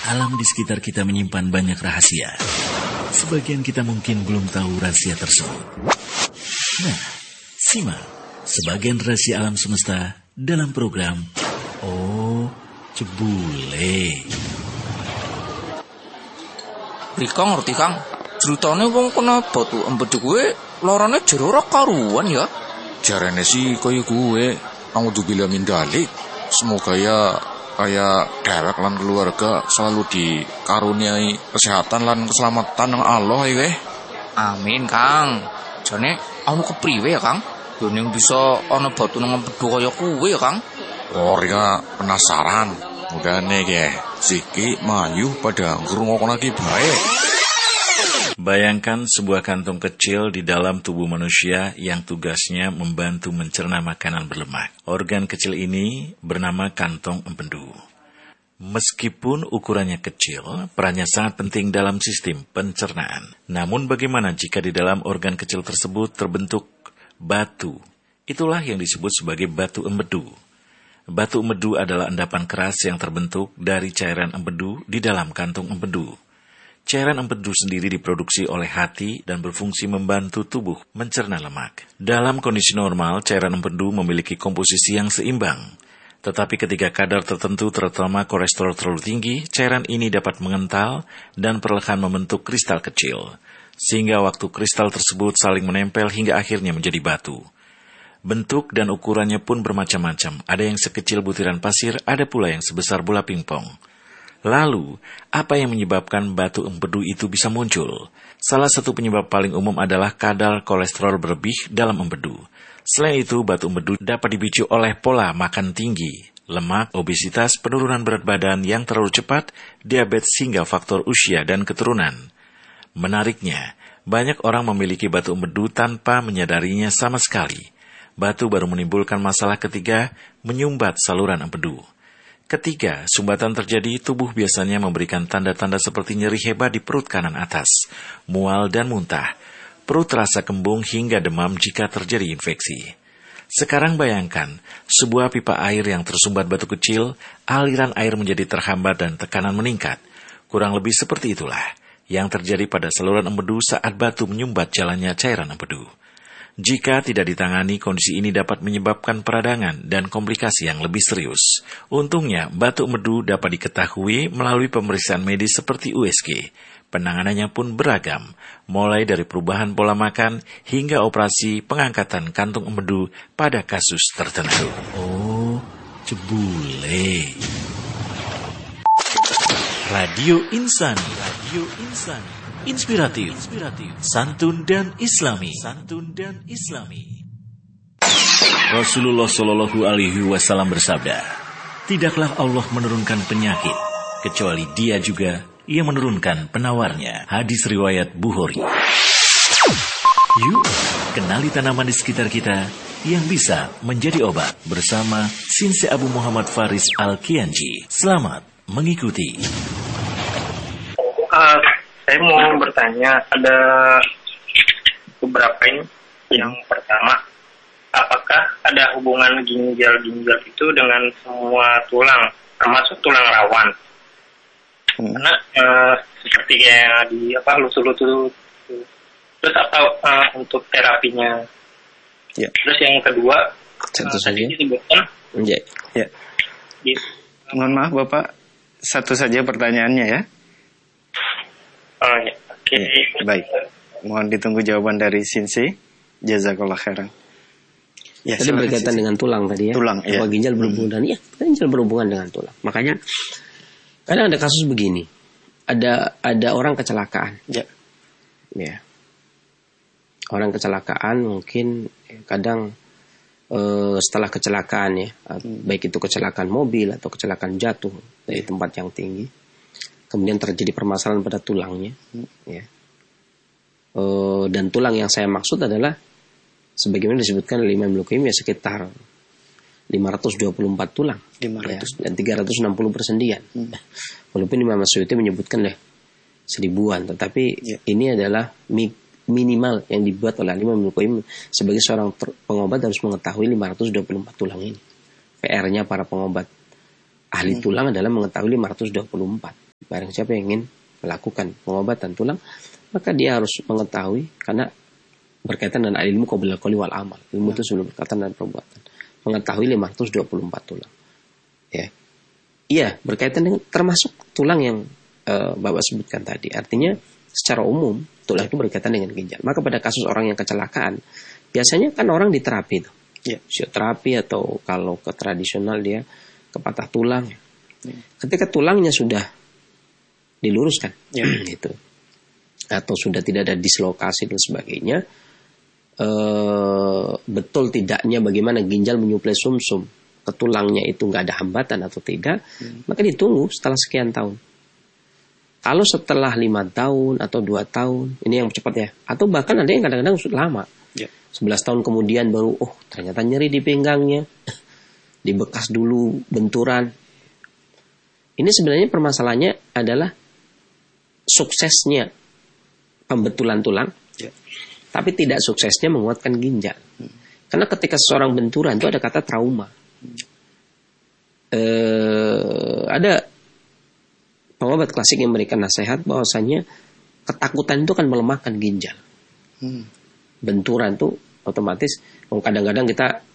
Alam di sekitar kita menyimpan banyak rahasia. Sebagian kita mungkin belum tahu rahasia tersebut. Nah, simak sebagian rahasia alam semesta dalam program Oh Cebule. Kang ngerti Kang, ceritanya wong kena batu empedu gue lorone jero ora karuan ya. Jarane sih kaya gue, naudzubillah min dalik. Semoga ya kayak dewek lan keluarga selalu dikaruniai kesehatan lan keselamatan yang Allah ya. Amin Kang. Jane anu kepriwe ya Kang? Yo ning bisa ana batu nang empedu kaya kuwe ya Kang. Orga penasaran. Mudane ge Siki mayu pada ngrungokake bae. Bayangkan sebuah kantung kecil di dalam tubuh manusia yang tugasnya membantu mencerna makanan berlemak. Organ kecil ini bernama kantong empedu. Meskipun ukurannya kecil, perannya sangat penting dalam sistem pencernaan. Namun bagaimana jika di dalam organ kecil tersebut terbentuk batu? Itulah yang disebut sebagai batu empedu. Batu empedu adalah endapan keras yang terbentuk dari cairan empedu di dalam kantung empedu. Cairan empedu sendiri diproduksi oleh hati dan berfungsi membantu tubuh mencerna lemak. Dalam kondisi normal, cairan empedu memiliki komposisi yang seimbang. Tetapi ketika kadar tertentu terutama kolesterol terlalu tinggi, cairan ini dapat mengental dan perlahan membentuk kristal kecil. Sehingga waktu kristal tersebut saling menempel hingga akhirnya menjadi batu. Bentuk dan ukurannya pun bermacam-macam. Ada yang sekecil butiran pasir, ada pula yang sebesar bola pingpong. Lalu, apa yang menyebabkan batu empedu itu bisa muncul? Salah satu penyebab paling umum adalah kadar kolesterol berlebih dalam empedu. Selain itu, batu empedu dapat dipicu oleh pola makan tinggi, lemak, obesitas, penurunan berat badan yang terlalu cepat, diabetes hingga faktor usia dan keturunan. Menariknya, banyak orang memiliki batu empedu tanpa menyadarinya sama sekali. Batu baru menimbulkan masalah ketika menyumbat saluran empedu. Ketika sumbatan terjadi, tubuh biasanya memberikan tanda-tanda seperti nyeri hebat di perut kanan atas, mual dan muntah, perut terasa kembung hingga demam jika terjadi infeksi. Sekarang bayangkan, sebuah pipa air yang tersumbat batu kecil, aliran air menjadi terhambat dan tekanan meningkat. Kurang lebih seperti itulah yang terjadi pada saluran empedu saat batu menyumbat jalannya cairan empedu. Jika tidak ditangani, kondisi ini dapat menyebabkan peradangan dan komplikasi yang lebih serius. Untungnya, batu empedu dapat diketahui melalui pemeriksaan medis seperti USG. Penanganannya pun beragam, mulai dari perubahan pola makan hingga operasi pengangkatan kantung empedu pada kasus tertentu. Oh, Cebule. Radio Insan. Inspiratif, santun dan islami. Rasulullah Shallallahu Alaihi Wasallam bersabda, tidaklah Allah menurunkan penyakit kecuali Dia juga yang menurunkan penawarnya. Hadis riwayat Bukhari. Yuk, kenali tanaman di sekitar kita yang bisa menjadi obat bersama Sinse Abu Muhammad Faris Al-Kianji. Selamat mengikuti. Saya mau bertanya, ada beberapa ini. Yang pertama, apakah ada hubungan ginjal itu dengan semua tulang, termasuk tulang rawan? Karena seperti kayak di lutut, terus atau untuk terapinya. Ya. Terus yang kedua, tadi disebutkan. Ya. Mohon maaf Bapak, satu saja pertanyaannya ya. Oh ya, oke. Ya, baik. Mohon ditunggu jawaban dari Sinsi. Jazakallah khairan. Ya, tadi berkaitan dengan tulang tadi ya. Tulang, ya. Ginjal berhubungan dengan ginjal berhubungan dengan tulang. Makanya kadang ada kasus begini. Ada orang kecelakaan. Ya. Ya. Orang kecelakaan mungkin kadang setelah kecelakaan ya, baik itu kecelakaan mobil atau kecelakaan jatuh dari tempat yang tinggi. Kemudian terjadi permasalahan pada tulangnya, ya. Dan tulang yang saya maksud adalah sebagaimana disebutkan oleh Imam Al-Qayyim ya sekitar 524 tulang, 500. Ya, dan 360 persendian. Walaupun Imam Suyuti menyebutkan 1000-an, tetapi ini adalah minimal yang dibuat oleh Imam Al-Qayyim sebagai seorang pengobat harus mengetahui 524 tulang ini. PR-nya para pengobat ahli tulang adalah mengetahui 524. Barang siapa yang ingin melakukan pengobatan tulang, maka dia harus mengetahui, karena berkaitan dengan ilmu qabla al-qawli wal amal. Ilmu itu sebelum berkaitan dengan perbuatan. Mengetahui 524 tulang. Ya. Iya, berkaitan dengan termasuk tulang yang Bapak sebutkan tadi. Artinya secara umum tulang itu berkaitan dengan ginjal. Maka pada kasus orang yang kecelakaan, biasanya kan orang diterapi itu. Ya, fisioterapi atau kalau ke tradisional dia ke patah tulang. Ketika tulangnya sudah diluruskan, gitu, atau sudah tidak ada dislokasi dan sebagainya, betul tidaknya bagaimana ginjal menyuplai sumsum ke tulangnya itu nggak ada hambatan atau tidak, maka ditunggu setelah sekian tahun. Kalau setelah 5 tahun atau 2 tahun, ini yang cepat ya, atau bahkan ada yang kadang-kadang sudah lama, 11 tahun kemudian baru, ternyata nyeri di pinggangnya, di bekas dulu benturan. Ini sebenarnya permasalahannya adalah suksesnya pembetulan tulang, tapi tidak suksesnya menguatkan ginjal. Karena ketika seseorang benturan itu ada kata trauma. Ada pengobat klasik yang memberikan nasihat bahwasanya ketakutan itu akan melemahkan ginjal. Benturan tuh otomatis, kadang-kadang kita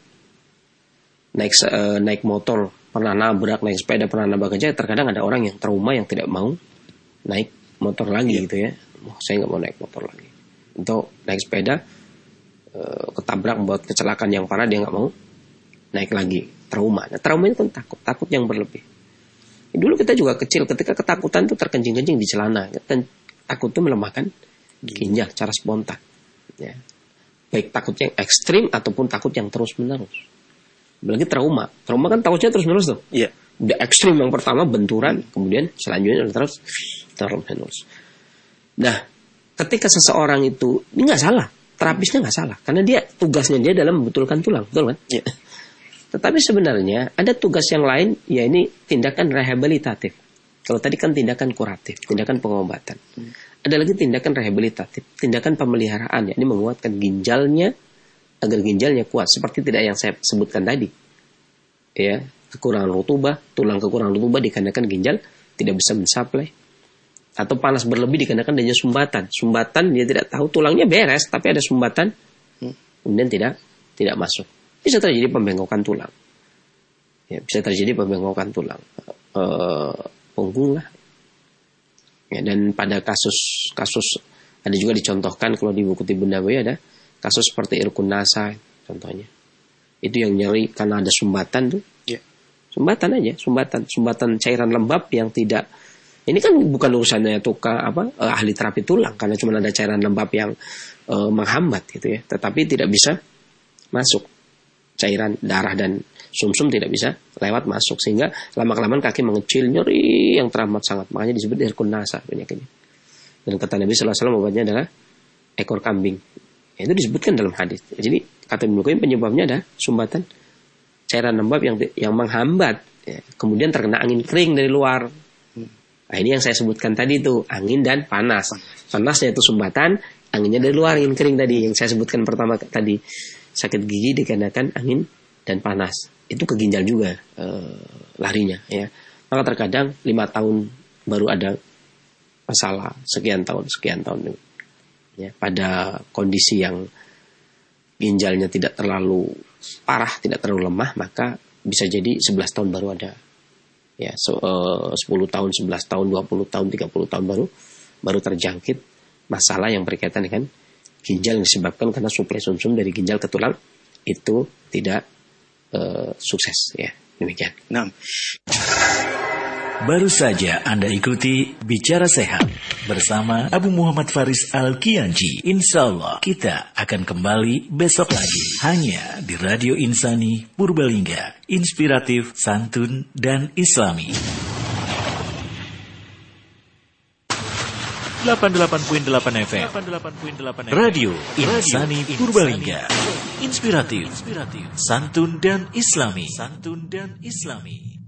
naik motor pernah nabrak, naik sepeda pernah nabrak aja, terkadang ada orang yang trauma yang tidak mau naik motor lagi gitu ya. Saya nggak mau naik motor lagi. Untuk naik sepeda ketabrak membuat kecelakaan yang parah, dia nggak mau naik lagi. Trauma. Nah, trauma itu kan takut yang berlebih. Dulu kita juga kecil, ketika ketakutan itu terkencing-kencing di celana, dan takut itu melemahkan ginjal secara spontan. Ya. Baik takut yang ekstrim ataupun takut yang terus-menerus. Apalagi trauma kan takutnya terus-menerus tuh. Iya. Udah ekstrim yang pertama benturan, kemudian selanjutnya terus-menerus. Nah, ketika seseorang itu, ini nggak salah, terapisnya nggak salah, karena dia tugasnya dia dalam membetulkan tulang, betul kan? Iya. Tetapi sebenarnya ada tugas yang lain, ya ini tindakan rehabilitatif. Kalau tadi kan tindakan kuratif, tindakan pengobatan. Ada lagi tindakan rehabilitatif, tindakan pemeliharaan, yakni menguatkan ginjalnya agar ginjalnya kuat, seperti tidak yang saya sebutkan tadi. Ya, kekurangan rutubah, tulang kekurangan rutubah dikarenakan ginjal tidak bisa mensuplai, atau panas berlebih dikarenakan adanya sumbatan dia tidak tahu, tulangnya beres tapi ada sumbatan, kemudian tidak masuk. Bisa terjadi pembengkokan tulang. Ya, bisa terjadi pembengkokan tulang. Punggung lah. Ya, dan pada kasus ada juga dicontohkan kalau di buku Tibbun Nabawi ada kasus seperti irkun nasa contohnya. Itu yang nyeri karena ada sumbatan tuh. Yeah. Sumbatan aja, sumbatan cairan lembab yang tidak. Ini kan bukan urusannya ahli terapi tulang, karena cuma ada cairan lembab yang menghambat gitu ya. Tetapi tidak bisa masuk. Cairan darah dan sumsum tidak bisa lewat masuk, sehingga lama-kelamaan kaki mengecil, nyeri yang teramat sangat, makanya disebut irkun nasa penyakitnya. Dan kata Nabi SAW obatnya adalah ekor kambing. Itu disebutkan dalam hadis. Jadi kata Ibnu Qayyim penyebabnya ada sumbatan cairan lembab yang menghambat, ya. Kemudian terkena angin kering dari luar. Nah, ini yang saya sebutkan tadi itu angin dan panas. Panasnya itu sumbatan, anginnya dari luar, angin kering tadi yang saya sebutkan pertama tadi. Sakit gigi dikarenakan angin dan panas, itu ke ginjal juga larinya ya. Maka terkadang 5 tahun baru ada masalah, sekian tahun ya, pada kondisi yang ginjalnya tidak terlalu parah, tidak terlalu lemah, maka bisa jadi 11 tahun baru ada ya, 10 tahun, 11 tahun, 20 tahun, 30 tahun baru terjangkit masalah yang berkaitan dengan ginjal yang disebabkan karena suplai sumsum dari ginjal ke tulang itu tidak sukses ya. Demikian. Nah. Baru saja Anda ikuti Bicara Sehat bersama Abu Muhammad Faris Al-Kianji. Insya Allah kita akan kembali besok lagi hanya di Radio Insani Purbalingga, inspiratif, santun, dan islami. 88.8 FM Radio Insani Purbalingga, inspiratif, santun dan islami.